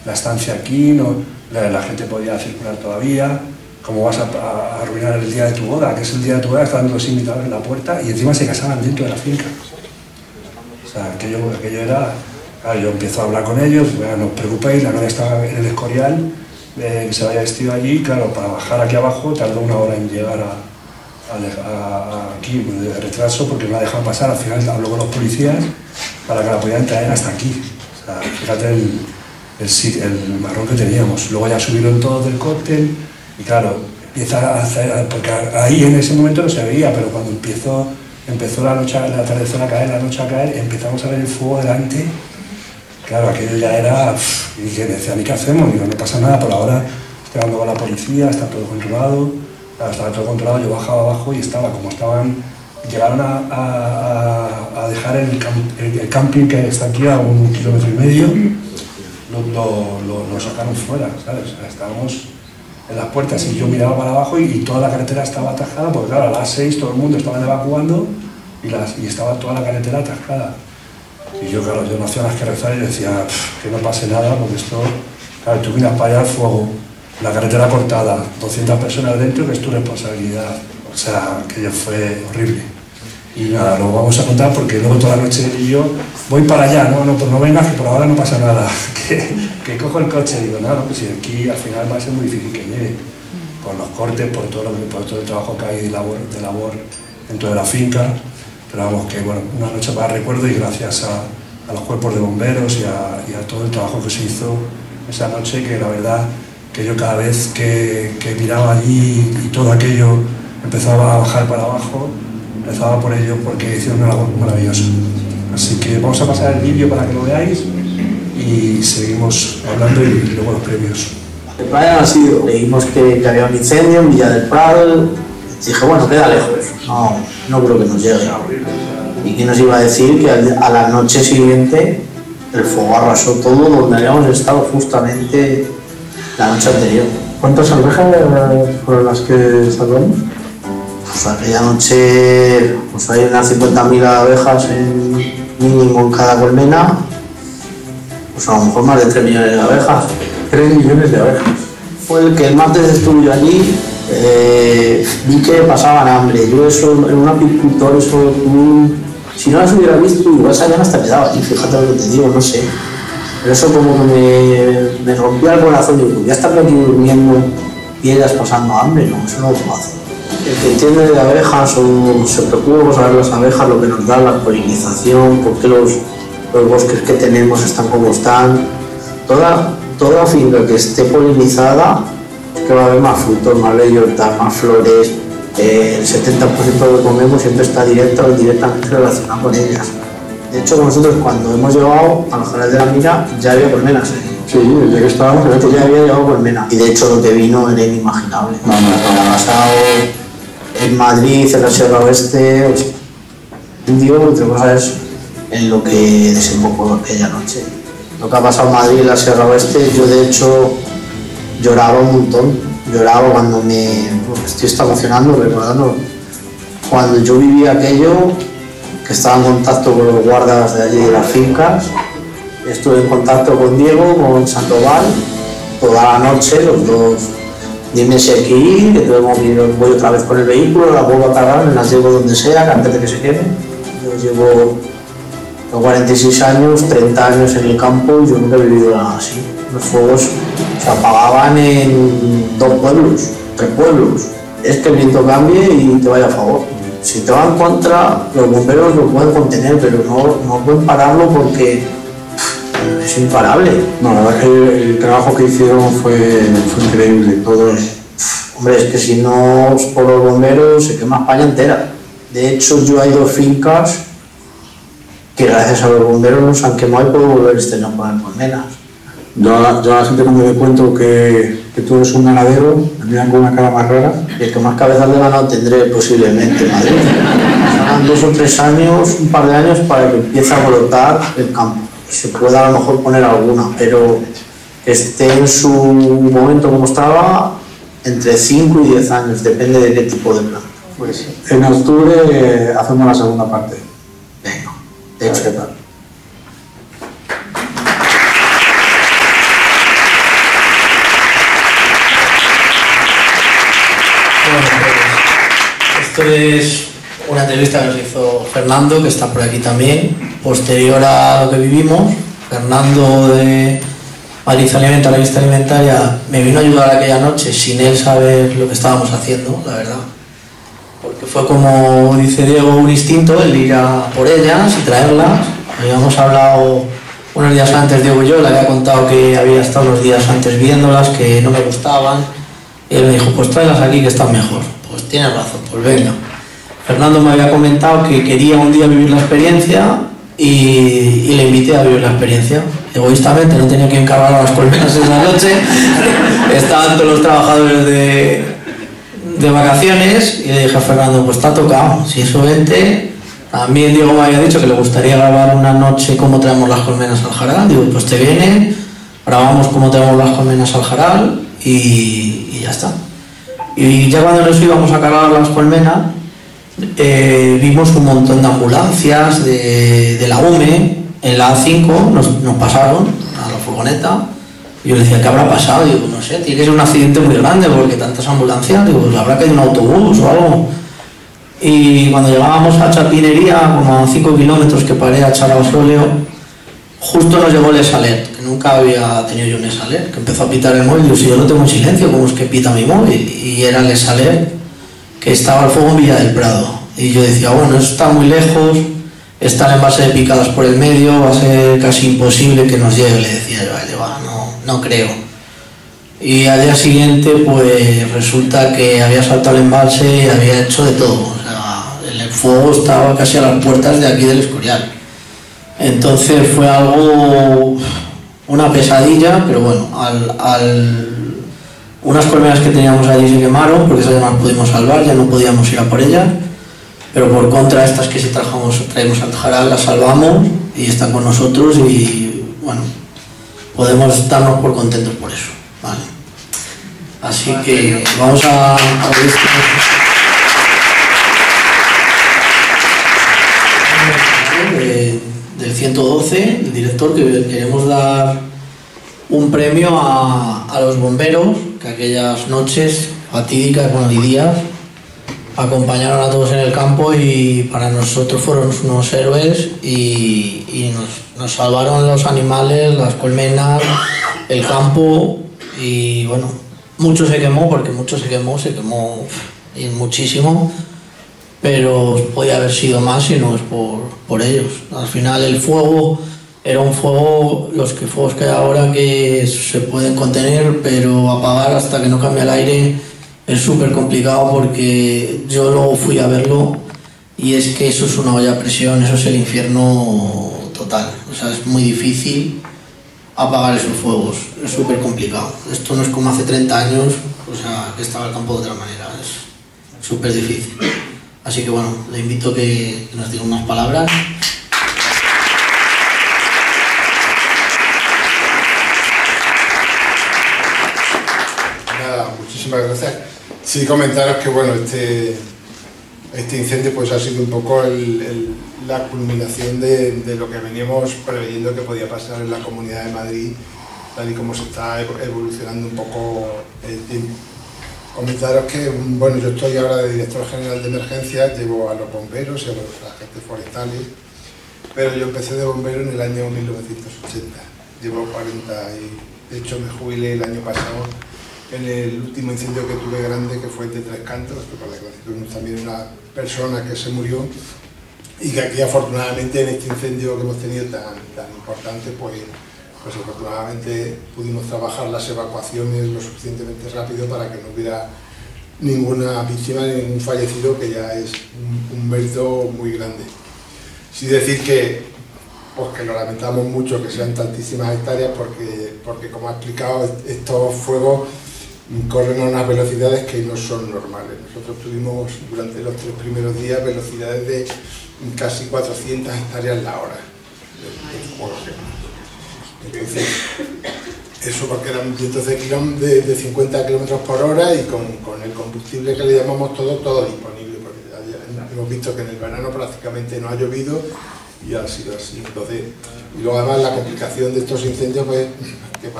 la estancia aquí, no, la gente podía circular todavía. ¿Cómo vas a arruinar el día de tu boda? Que es el día de tu boda, estaban los invitados en la puerta y encima se casaban dentro de la finca. O sea, aquello era... Claro, yo empiezo a hablar con ellos, bueno, no os preocupéis, la novia estaba en el Escorial, que se había vestido allí, claro, para bajar aquí abajo tardó 1 hora en llegar aquí, de retraso, porque no la dejaban pasar. Al final habló con los policías para que la pudieran traer hasta aquí. O sea, fíjate el marrón que teníamos. Luego ya subieron todos del cóctel y claro, empieza a hacer, porque ahí en ese momento no se veía, pero cuando empezó la noche, el atardecer a caer, la noche a caer, empezamos a ver el fuego delante. Claro, aquello ya era... Y que decían, ¿y qué hacemos? Digo, no pasa nada, por ahora estoy hablando con la policía, está todo controlado. Claro, estaba todo controlado, yo bajaba abajo y llegaron a dejar el camping que está aquí a 1,5 kilómetros, lo sacaron fuera, ¿sabes? O sea, estábamos en las puertas y yo miraba para abajo y toda la carretera estaba atascada, porque claro, a las 6 todo el mundo estaba evacuando y estaba toda la carretera atascada. Y yo, claro, yo no hacía más que rezar y decía que no pase nada, porque esto, claro, tú miras para allá el fuego, la carretera cortada, 200 personas dentro, que es tu responsabilidad. O sea, aquello fue horrible. Y nada, lo vamos a contar porque luego toda la noche y yo voy para allá, pues no vengas, que por ahora no pasa nada, que cojo el coche y digo, no, pues si aquí al final va a ser muy difícil que llegue, por los cortes, por todo el trabajo que hay de labor dentro de la finca. Pero vamos, que bueno, una noche para recuerdo y gracias a los cuerpos de bomberos y a todo el trabajo que se hizo esa noche, que la verdad que yo cada vez que miraba allí y todo aquello empezaba a bajar para abajo, rezaba por ello porque hicieron una labor maravillosa. Así que vamos a pasar el vídeo para que lo veáis y seguimos hablando y luego los premios. El plan ha sido, leímos que había un incendio en Villa del Prado. Dije, bueno, queda lejos, no creo que nos llegue. ¿Y quién nos iba a decir que a la noche siguiente el fuego arrasó todo donde habíamos estado justamente la noche anterior? ¿Cuántas abejas fueron las que salvamos? Pues aquella noche pues hay unas 50.000 abejas mínimo en cada colmena, pues a lo mejor más de 3 millones de abejas. 3 millones de abejas. Fue el que el martes estuve yo allí. Vi que pasaban hambre. Yo eso, en un apicultor, eso, si no las hubiera visto, igual se habían hasta quedado allí, fíjate lo que te digo, no sé. Pero eso como que me rompía el corazón. Digo, ya estar aquí durmiendo y ellas pasando hambre, no, eso no lo puedo hacer. El que entiende de abejas o se preocupa por saber las abejas, lo que nos da la polinización, por qué los bosques que tenemos están como están, toda finca que esté polinizada, que va a haber más frutos, más bellotas, más flores. El 70% de lo que comemos siempre está directa o indirectamente relacionado con ellas. De hecho, nosotros cuando hemos llegado a los Jardines de la Mira ya había colmenas. Sí, desde que estábamos ya había llegado colmena. Y de hecho lo que vino era inimaginable. Lo que ha pasado en Madrid, en la Sierra Oeste, otra cosa es en lo que desembocó aquella noche. Lo que ha pasado en Madrid, en la Sierra Oeste, yo de hecho lloraba un montón, lloraba cuando estoy emocionando recordando cuando yo vivía aquello, que estaba en contacto con los guardas de allí de las fincas, estuve en contacto con Diego, con Sandoval, toda la noche, los dos, dime si hay que ir, que tenemos que ir, voy otra vez con el vehículo, las vuelvo a cargar, me las llevo donde sea, antes de que se queden. Yo llevo 46 años, 30 años en el campo y yo nunca he vivido nada así. Los fuegos se apagaban en 2 pueblos, 3 pueblos. Es que el viento cambie y te vaya a favor. Si te va en contra, los bomberos lo pueden contener, pero no pueden pararlo porque es imparable. No, la verdad que el trabajo que hicieron fue increíble. Hombre, es que si no es por los bomberos se quema España entera. De hecho, yo hay 2 fincas que gracias a los bomberos nos han quemado y puedo volver este año a poner colmenas. Yo a la gente cuando me cuento que tú eres un ganadero, me miran con una cara más rara. Y el que más cabezas de ganado tendré posiblemente en Madrid. Serán 2 o 3 años, un par de años para que empiece a brotar el campo. Se pueda a lo mejor poner alguna, pero que esté en su momento como estaba, entre 5 y 10 años, depende de qué tipo de planta. Pues en octubre hacemos la segunda parte. Venga, de hecho, Esto es una entrevista que nos hizo Fernando, que está por aquí también, posterior a lo que vivimos. Fernando de Madrid Alimenta, la revista alimentaria, me vino a ayudar aquella noche sin él saber lo que estábamos haciendo, la verdad. Porque fue, como dice Diego, un instinto el ir a por ellas y traerlas. Habíamos hablado unos días antes, Diego y yo, le había contado que había estado unos días antes viéndolas, que no me gustaban. Y él me dijo, pues tráelas aquí que están mejor. Pues tienes razón, pues venga. Fernando me había comentado que quería un día vivir la experiencia y le invité a vivir la experiencia. Egoístamente, no tenía que encargar las colmenas esa noche. Estaban todos los trabajadores de vacaciones y le dije a Fernando, pues está tocado, si eso vente. También Diego me había dicho que le gustaría grabar una noche cómo traemos las colmenas al Jaral. Digo, pues te viene, grabamos cómo traemos las colmenas al Jaral y ya está. Y ya cuando nos íbamos a cargar las colmenas, vimos un montón de ambulancias de la UME en la A5, nos pasaron a la furgoneta. Y yo le decía, ¿qué habrá pasado? Digo, no sé, tiene que ser un accidente muy grande porque tantas ambulancias. Digo, pues habrá caído un autobús o algo. Y cuando llegábamos a Chapinería, como a 5 kilómetros que paré a echar gasóleo, justo nos llegó el ESALER, que nunca había tenido yo un ESALER, que empezó a pitar el móvil. Digo, si yo lo tengo en silencio, ¿cómo es que pita mi móvil? Y era el ESALER, que estaba el fuego en Villa del Prado. Y yo decía, bueno, eso está muy lejos, están en base de picadas por el medio, va a ser casi imposible que nos llegue. Le decía yo a él, no creo. Y al día siguiente, pues resulta que había saltado el embalse y había hecho de todo. O sea, el fuego estaba casi a las puertas de aquí del Escorial. Entonces fue algo, una pesadilla, pero bueno, unas colmenas que teníamos allí se quemaron, porque esas ya no las pudimos salvar, ya no podíamos ir a por ellas. Pero por contra, estas que sí traemos al Jaral, las salvamos y están con nosotros y bueno, podemos darnos por contentos por eso, ¿vale? Así que vamos a ver del 112, el director, que queremos dar un premio a los bomberos que aquellas noches fatídicas, bueno, y días, acompañaron a todos en el campo y para nosotros fueron unos héroes y nos salvaron los animales, las colmenas, el campo. Y bueno, mucho se quemó, porque mucho se quemó y muchísimo, pero podía haber sido más si no es por ellos. Al final el fuego era un fuego, los fuegos que hay ahora que se pueden contener, pero apagar hasta que no cambie el aire es súper complicado, porque yo luego fui a verlo y es que eso es una olla a presión, eso es el infierno total. O sea, es muy difícil apagar esos fuegos, es súper complicado. Esto no es como hace 30 años, o sea, que estaba el campo de otra manera, es súper difícil. Así que bueno, le invito a que nos diga unas palabras. Nada, muchísimas gracias. Sí, comentaros que bueno, este incendio pues ha sido un poco la culminación de lo que veníamos preveyendo que podía pasar en la Comunidad de Madrid, tal y como se está evolucionando un poco el tiempo. Comentaros que, bueno, yo estoy ahora de director general de emergencias, llevo a los bomberos y a los agentes forestales, pero yo empecé de bombero en el año 1980, llevo 40 y de hecho me jubilé el año pasado en el último incendio que tuve grande, que fue el de Tres Cantos, que por desgracia tuvimos también una persona que se murió, y que aquí afortunadamente en este incendio que hemos tenido tan importante, pues afortunadamente pudimos trabajar las evacuaciones lo suficientemente rápido para que no hubiera ninguna víctima ni ningún fallecido, que ya es un mérito muy grande. Sí decir que lo lamentamos mucho que sean tantísimas hectáreas, porque como ha explicado, estos fuegos corren a unas velocidades que no son normales. Nosotros tuvimos durante los 3 primeros días velocidades de casi 400 hectáreas la hora. Entonces, eso porque eran vientos de 50 kilómetros por hora y con el combustible que le llamamos todo disponible, porque ya hemos visto que en el verano prácticamente no ha llovido y ha sido así. Entonces, y luego además la complicación de estos incendios, pues